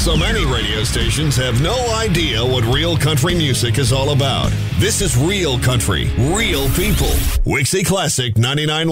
So many radio stations have no idea what real country music is all about. This is real country, real people. Wixie Classic 99.1.